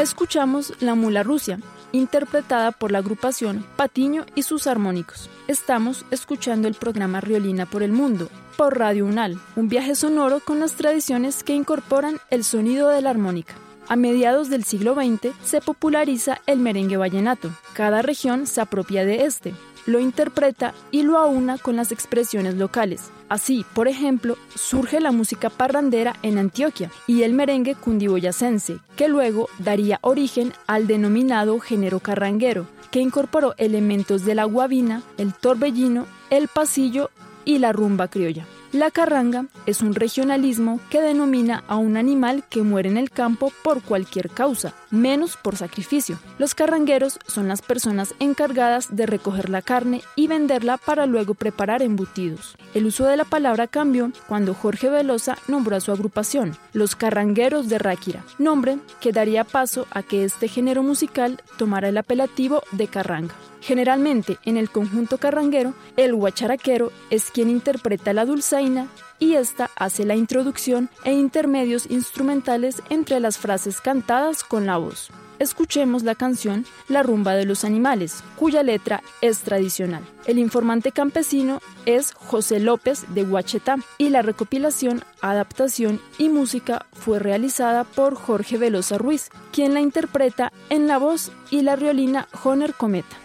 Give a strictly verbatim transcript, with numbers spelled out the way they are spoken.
Escuchamos La Mula Rusia, interpretada por la agrupación Patiño y sus armónicos. Estamos escuchando el programa Riolina por el Mundo, por Radio UNAL, un viaje sonoro con las tradiciones que incorporan el sonido de la armónica. A mediados del siglo veinte se populariza el merengue vallenato. Cada región se apropia de este, lo interpreta y lo aúna con las expresiones locales. Así, por ejemplo, surge la música parrandera en Antioquia y el merengue cundiboyacense, que luego daría origen al denominado género carranguero, que incorporó elementos de la guabina, el torbellino, el pasillo y la rumba criolla. La carranga es un regionalismo que denomina a un animal que muere en el campo por cualquier causa, menos por sacrificio. Los carrangueros son las personas encargadas de recoger la carne y venderla para luego preparar embutidos. El uso de la palabra cambió cuando Jorge Velosa nombró a su agrupación, los Carrangueros de Ráquira, nombre que daría paso a que este género musical tomara el apelativo de carranga. Generalmente, en el conjunto carranguero, el guacharaquero es quien interpreta la dulzaina y ésta hace la introducción e intermedios instrumentales entre las frases cantadas con la voz. Escuchemos la canción La Rumba de los Animales, cuya letra es tradicional. El informante campesino es José López de Huachetá y la recopilación, adaptación y música fue realizada por Jorge Velosa Ruiz, quien la interpreta en la voz y la riolina Joner Cometa.